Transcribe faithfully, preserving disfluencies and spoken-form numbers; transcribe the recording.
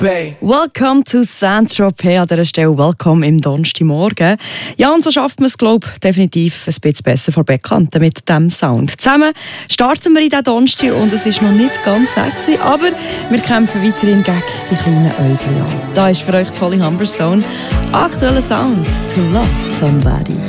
Welcome to Saint-Tropez. An dieser Stelle Welcome im Donnerstagmorgen. Ja, und so schafft man es, glaube ich, definitiv ein bisschen besser vor Bekannten mit diesem Sound. Zusammen starten wir in diesen Donnerstag und es ist noch nicht ganz sexy, aber wir kämpfen weiterhin gegen die kleinen Äugel an. Da ist für euch Holly Humberstone aktueller Sound «To Love Somebody».